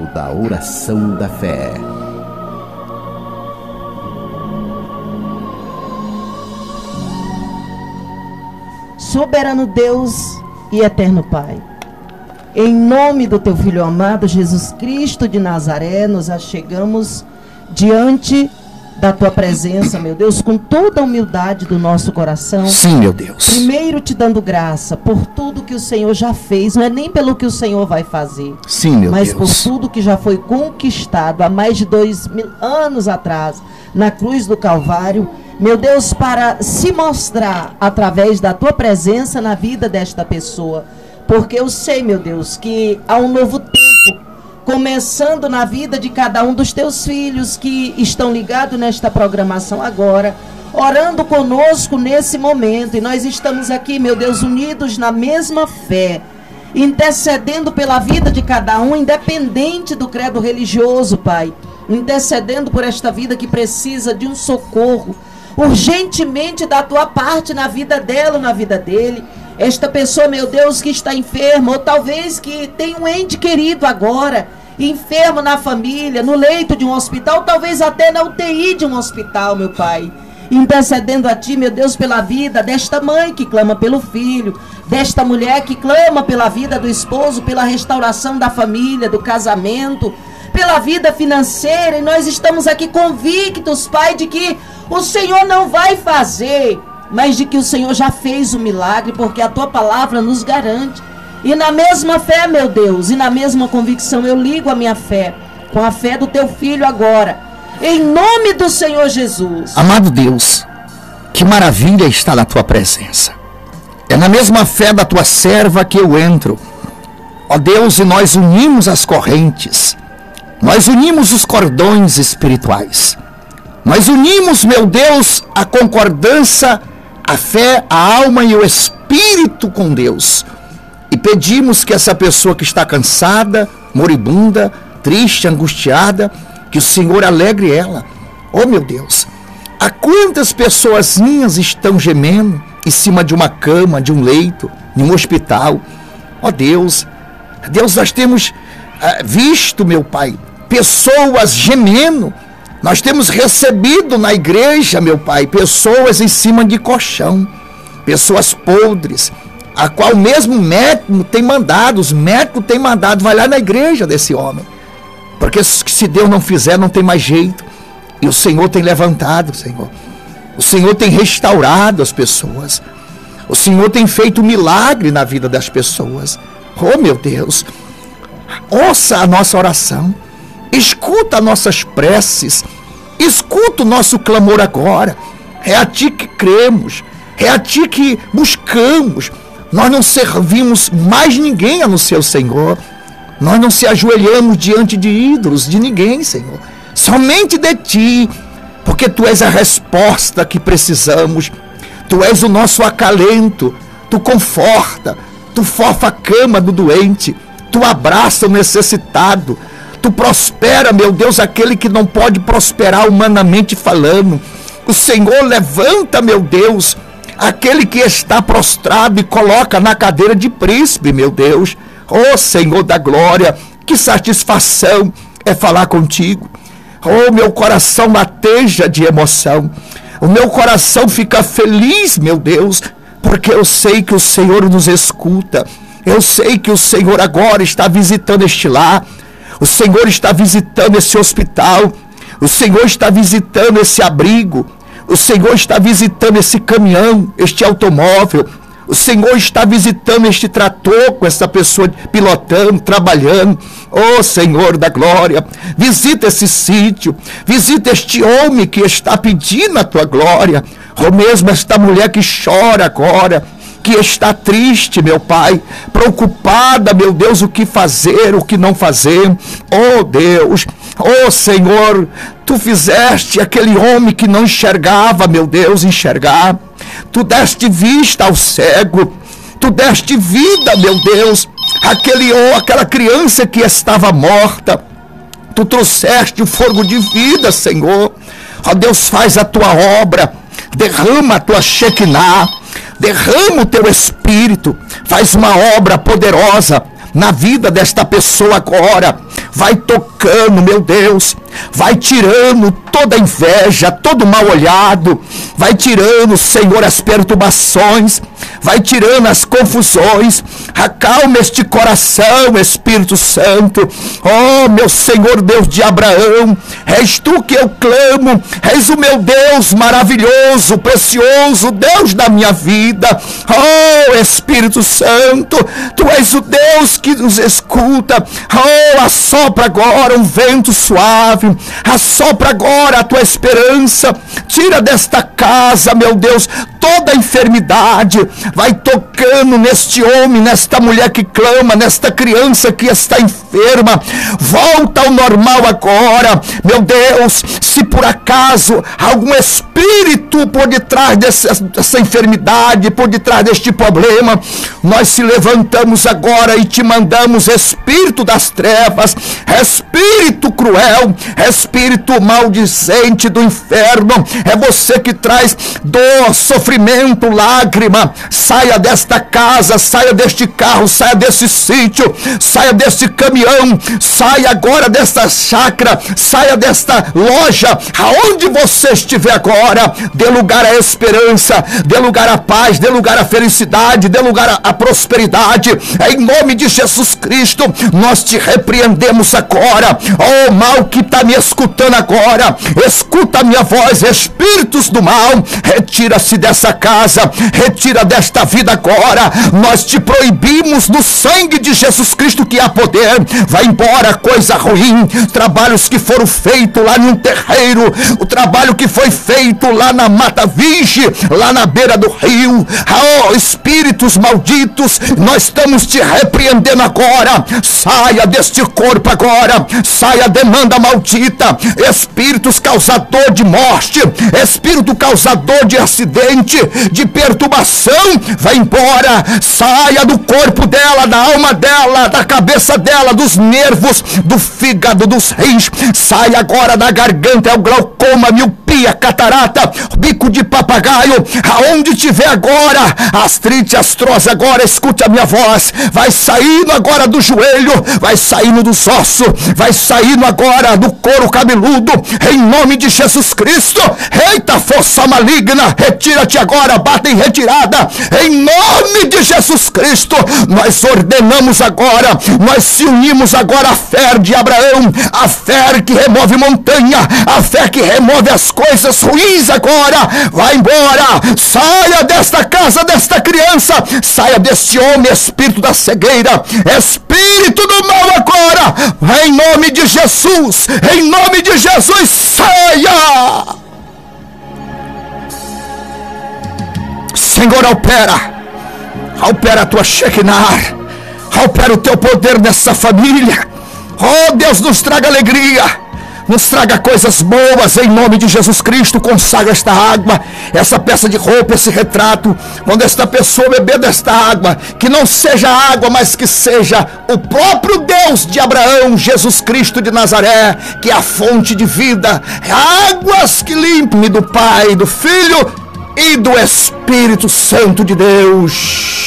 da oração da fé. Soberano Deus e eterno Pai, em nome do teu Filho amado Jesus Cristo de Nazaré, nos achegamos diante da tua presença, meu Deus, com toda a humildade do nosso coração. Sim, meu Deus. Primeiro te dando graça por tudo que o Senhor já fez, não é nem pelo que o Senhor vai fazer. Sim, meu mas Deus. Por tudo que já foi conquistado há mais de 2000 anos atrás, na cruz do Calvário, meu Deus, para se mostrar através da tua presença na vida desta pessoa. Porque eu sei, meu Deus, que há um novo tempo começando na vida de cada um dos teus filhos que estão ligados nesta programação agora, orando conosco nesse momento. E nós estamos aqui, meu Deus, unidos na mesma fé, intercedendo pela vida de cada um, independente do credo religioso, Pai. Intercedendo por esta vida que precisa de um socorro urgentemente da tua parte na vida dela, na vida dele. Esta pessoa, meu Deus, que está enferma, ou talvez que tem um ente querido agora, enfermo na família, no leito de um hospital, talvez até na UTI de um hospital, meu Pai. Intercedendo a ti, meu Deus, pela vida desta mãe que clama pelo filho, desta mulher que clama pela vida do esposo, pela restauração da família, do casamento, pela vida financeira. E nós estamos aqui convictos, Pai, de que o Senhor não vai fazer, mas de que o Senhor já fez o milagre, porque a tua palavra nos garante. E na mesma fé, meu Deus, e na mesma convicção, eu ligo a minha fé com a fé do teu filho agora, em nome do Senhor Jesus. Amado Deus, que maravilha está na tua presença. É na mesma fé da tua serva que eu entro, ó Deus, e nós unimos as correntes, nós unimos os cordões espirituais, nós unimos, meu Deus, a concordância, a fé, a alma e o espírito com Deus. E pedimos que essa pessoa que está cansada, moribunda, triste, angustiada, que o Senhor alegre ela. Oh, meu Deus, há quantas pessoazinhas estão gemendo em cima de uma cama, de um leito, em um hospital. Oh, Deus, nós temos visto, meu Pai, pessoas gemendo. Nós temos recebido na igreja, meu Pai, pessoas em cima de colchão, pessoas podres, a qual mesmo médico tem mandado, os médicos têm mandado, vai lá na igreja desse homem, porque se Deus não fizer, não tem mais jeito. E o Senhor tem levantado, Senhor. O Senhor tem restaurado as pessoas. O Senhor tem feito milagre na vida das pessoas. Oh, meu Deus, ouça a nossa oração, escuta nossas preces, escuta o nosso clamor agora. É a ti que cremos, é a ti que buscamos. Nós não servimos mais ninguém a não ser o Senhor. Nós não se ajoelhamos diante de ídolos, de ninguém, Senhor. Somente de ti, porque tu és a resposta que precisamos. Tu és o nosso acalento, tu conforta, tu fofa a cama do doente, tu abraça o necessitado, tu prospera, meu Deus, aquele que não pode prosperar humanamente falando. O Senhor levanta, meu Deus, aquele que está prostrado e coloca na cadeira de príncipe, meu Deus. Oh, Senhor da glória, que satisfação é falar contigo. Oh, meu coração lateja de emoção. O meu coração fica feliz, meu Deus, porque eu sei que o Senhor nos escuta. Eu sei que o Senhor agora está visitando este lar. O Senhor está visitando esse hospital. O Senhor está visitando esse abrigo. O Senhor está visitando esse caminhão, este automóvel. O Senhor está visitando este trator com essa pessoa pilotando, trabalhando. Oh, Senhor da glória, visita esse sítio, visita este homem que está pedindo a tua glória. Ou mesmo esta mulher que chora agora, que está triste, meu Pai, preocupada, meu Deus, o que fazer, o que não fazer. Oh, Deus, oh, Senhor, tu fizeste aquele homem que não enxergava, meu Deus, enxergar. Tu deste vista ao cego, tu deste vida, meu Deus, aquela criança que estava morta. Tu trouxeste o fogo de vida, Senhor. Ó Deus, faz a tua obra, derrama a tua Shekinah, derrama o teu Espírito, faz uma obra poderosa na vida desta pessoa agora. vai tocando, meu Deus, vai tirando toda inveja, todo mal olhado, vai tirando, Senhor, as perturbações, vai tirando as confusões. Acalma este coração, Espírito Santo. Oh, meu Senhor, Deus de Abraão, és tu que eu clamo, és o meu Deus maravilhoso, precioso, Deus da minha vida. Oh, Espírito Santo, tu és o Deus que nos escuta. Oh, assopra agora um vento suave, assopra agora a tua esperança, tira desta casa, meu Deus, toda a enfermidade, vai tocando neste homem, nesta mulher que clama, nesta criança que está enferma, volta ao normal agora, meu Deus. Se por acaso algum espírito por detrás dessa enfermidade, por detrás deste problema, nós se levantamos agora e te mandamos, espírito das trevas, espírito cruel, espírito maldizente do inferno, é você que traz dor, sofrimento, lágrima, saia desta casa, saia deste carro, saia desse sítio, saia desse caminhão, saia agora desta chácara, saia desta loja, aonde você estiver agora, dê lugar à esperança, dê lugar à paz, dê lugar à felicidade, dê lugar à prosperidade, em nome de Jesus Cristo. Nós te repreendemos agora, oh mal que está me escutando agora, escuta a minha voz, espíritos do mal, retira-se dessa casa, retira desta vida agora, nós te proibimos no sangue de Jesus Cristo que há poder, vai embora coisa ruim, trabalhos que foram feitos lá num terreiro, o trabalho que foi feito lá na Mata Virgem, lá na beira do rio, oh, espíritos malditos, nós estamos te repreendendo agora, saia deste corpo agora, saia demanda maldita, espíritos causador de morte, espírito causador de acidente, de perturbação, vai embora, saia do corpo dela, da alma dela, da cabeça dela, dos nervos, do fígado, dos rins, saia agora da garganta, é o glaucoma, miopia, catarata, bico de papagaio, aonde tiver agora, astrite, astrose agora, escute a minha voz, vai saindo agora do joelho, vai saindo dos ossos, vai saindo agora do couro cabeludo, em nome de Jesus Cristo. Eita, força maligna, retira-te agora, bata em retirada, em nome de Jesus Cristo. Nós ordenamos agora, nós se unimos agora à fé de Abraão, a fé que remove montanha, a fé que remove as coisas ruins agora, vai embora, saia desta casa, desta criança, saia deste homem, espírito da cegueira, espírito do mal agora, em nome de Jesus, em nome de Jesus, saia! Senhor, opera a tua Shekinah, opera o teu poder nessa família. Oh Deus, nos traga alegria, nos traga coisas boas, em nome de Jesus Cristo. Consagra esta água, essa peça de roupa, esse retrato, quando esta pessoa beber desta água, que não seja água, mas que seja o próprio Deus de Abraão, Jesus Cristo de Nazaré, que é a fonte de vida, águas que limpem, do Pai, do Filho e do Espírito Santo de Deus.